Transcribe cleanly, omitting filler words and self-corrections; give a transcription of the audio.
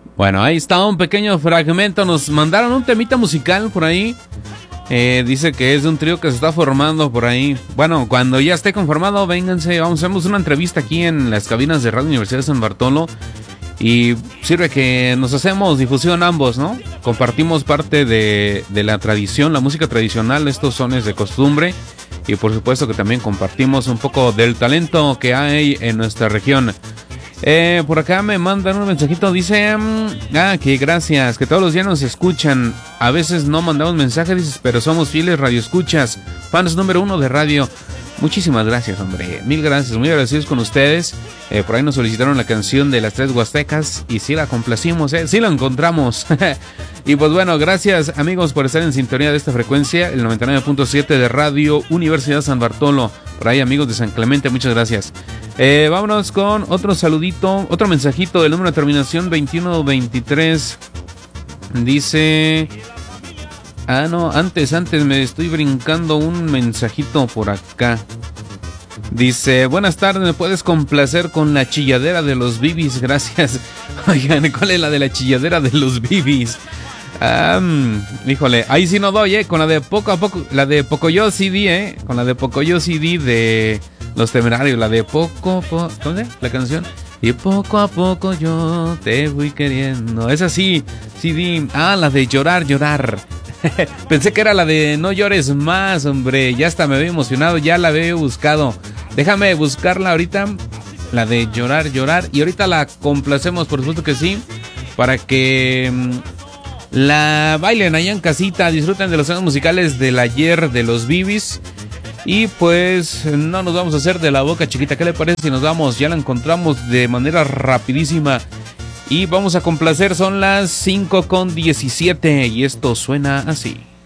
Bueno, ahí está un pequeño fragmento. Nos mandaron un temita musical por ahí. Dice que es de un trío que se está formando por ahí. Bueno, cuando ya esté conformado, vénganse. Hacemos una entrevista aquí en las cabinas de Radio Universidad de San Bartolo. Y sirve que nos hacemos difusión ambos, ¿no? Compartimos parte de la tradición, la música tradicional, estos sones de costumbre. Y por supuesto que también compartimos un poco del talento que hay en nuestra región. Por acá me mandan un mensajito, dice que gracias, que todos los días nos escuchan. A veces no mandamos mensajes, dices, pero somos fieles radioescuchas, fans número 1 de radio. Muchísimas gracias, hombre, mil gracias, muy agradecidos con ustedes. Por ahí nos solicitaron la canción de las Tres Huastecas y sí la complacimos, sí la encontramos. Y pues bueno, gracias amigos por estar en sintonía de esta frecuencia, el 99.7 de Radio Universidad San Bartolo. Por ahí amigos de San Clemente, muchas gracias. Vámonos con otro saludito, otro mensajito del número de terminación 2123. Dice... no, antes me estoy brincando un mensajito por acá. Dice, buenas tardes, ¿me puedes complacer con la chilladera de los bibis? Gracias. Oigan, ¿cuál es la de la chilladera de los bibis? Híjole, ahí sí no doy, con la de poco a poco, la de Pocoyo CD, con la de Pocoyo CD de Los Temerarios, la de ¿dónde? La canción. Y poco a poco yo te voy queriendo. Esa sí, CD. La de Llorar, Llorar. Pensé que era la de No llores más, hombre. Ya hasta me había emocionado, ya la había buscado. Déjame buscarla ahorita. La de Llorar, Llorar. Y ahorita la complacemos, por supuesto que sí. Para que la bailen allá en casita. Disfruten de los sonidos musicales del ayer de los bibis. Y pues no nos vamos a hacer de la boca chiquita. ¿Qué le parece si nos vamos? Ya la encontramos de manera rapidísima. Y vamos a complacer, son las 5:17 y esto suena así.